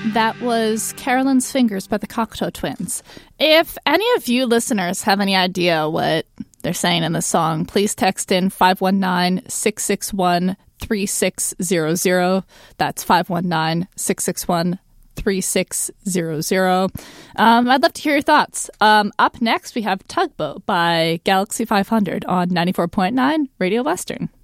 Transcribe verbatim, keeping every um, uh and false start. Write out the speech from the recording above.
That was Carolyn's Fingers by the Cocteau Twins. If any of you listeners have any idea what they're saying in this song, please text in five one nine, six six one, three six zero zero. That's five one nine, six six one, three six zero zero. Um, I'd love to hear your thoughts. Um, up next, we have Tugboat by Galaxy five hundred on ninety-four point nine Radio Western.